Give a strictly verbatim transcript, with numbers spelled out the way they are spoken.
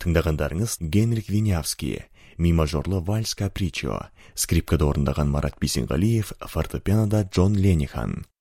Тыңдағандарыңыз Генрик Винявский, ми мажорлы вальс капричо, скрипкада орындаған Марат Бисенғалиев, фортепианода Джон Ленихан.